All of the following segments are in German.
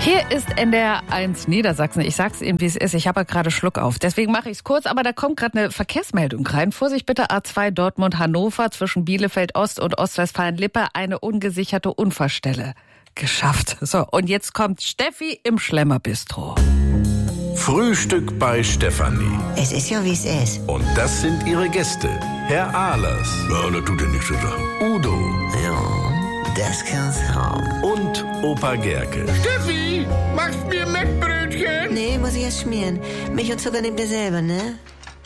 Hier ist NDR 1 Niedersachsen. Ich sag's Ihnen, wie es ist. Ich habe ja gerade Schluck auf. Deswegen mache ich es kurz, aber da kommt gerade eine Verkehrsmeldung rein. Vorsicht bitte, A2 Dortmund-Hannover zwischen Bielefeld-Ost und Ostwestfalen-Lippe. Eine ungesicherte Unfallstelle. Geschafft. So, und jetzt kommt Steffi im Schlemmerbistro. Frühstück bei Stefanie. Es ist ja, wie es ist. Und das sind ihre Gäste. Herr Ahlers. Ja, das tut ja nichts zu sagen. Udo. Ja, das kann's haben. Und Opa Gerke. Steffi, machst mir Mettbrötchen? Nee, muss ich erst schmieren. Milch und Zucker nehmt ihr selber, ne?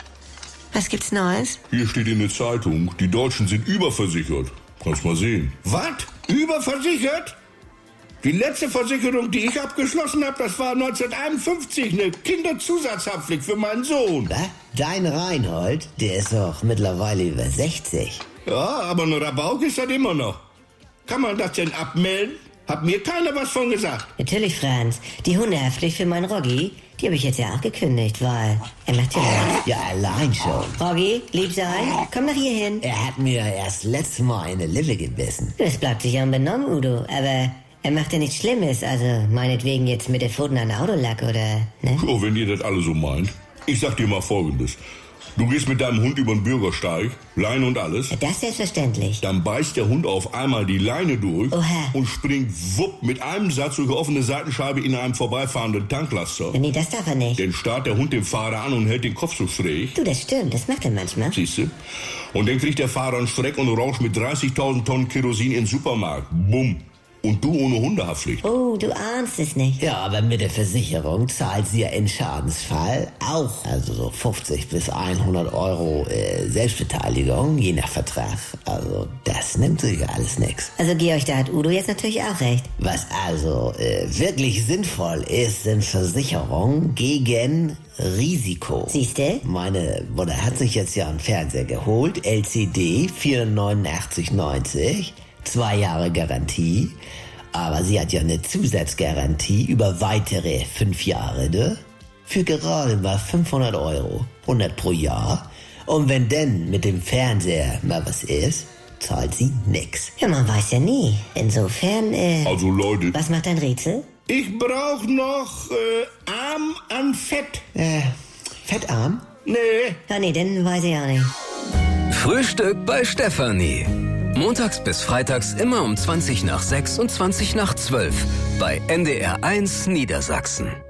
Was gibt's Neues? Hier steht in der Zeitung, die Deutschen sind überversichert. Kannst mal sehen. Was? Überversichert? Die letzte Versicherung, die ich abgeschlossen habe, das war 1951, eine Kinderzusatzhaftpflicht für meinen Sohn. Was? Dein Reinhold, der ist doch mittlerweile über 60. Ja, aber ein Rabauk ist das immer noch. Kann man das denn abmelden? Hat mir keiner was von gesagt. Natürlich, Franz. Die Hundehaftpflicht für meinen Roggi, die habe ich jetzt ja auch gekündigt, weil er macht ja nichts. Ja, allein schon. Roggi, lieb sein, komm nach hier hin. Er hat mir erst letztes Mal in die Lippe gebissen. Das bleibt sich unbenommen, Udo, aber er macht ja nichts Schlimmes, also meinetwegen jetzt mit der Pfoten an Autolack oder, ne? Oh, wenn ihr das alle so meint. Ich sag dir mal Folgendes. Du gehst mit deinem Hund über den Bürgersteig, Leine und alles. Das selbstverständlich. Dann beißt der Hund auf einmal die Leine durch Oha. und springt wupp mit einem Satz durch die offene Seitenscheibe in einem vorbeifahrenden Tanklaster. Nee, das darf er nicht. Dann starrt der Hund den Fahrer an und hält den Kopf so schräg. Du, das stimmt, das macht er manchmal. Siehste? Und dann kriegt der Fahrer einen Schreck und rauscht mit 30.000 Tonnen Kerosin in den Supermarkt. Bumm. Und du ohne Hundehaftpflicht. Oh, du ahnst es nicht. Ja, aber mit der Versicherung zahlt sie ja in Schadensfall auch, also so 50 bis 100 Euro Selbstbeteiligung, je nach Vertrag. Also das nimmt sich ja alles nix. Also Georg, da hat Udo jetzt natürlich auch recht. Was also wirklich sinnvoll ist, sind Versicherungen gegen Risiko. Siehste? Meine Mutter hat sich jetzt ja einen Fernseher geholt, LCD 489,90, 2 Jahre Garantie, aber sie hat ja eine Zusatzgarantie über weitere 5 Jahre, ne? Für gerade mal 500 Euro, 100 pro Jahr. Und wenn denn mit dem Fernseher mal was ist, zahlt sie nix. Ja, man weiß ja nie. Insofern, Also Leute, was macht dein Rätsel? Ich brauch noch Arm an Fett. Fettarm? Nee. Ja, nee, dann weiß ich auch nicht. Frühstück bei Stefanie. Montags bis freitags immer um 20 nach 6 und 20 nach 12 bei NDR 1 Niedersachsen.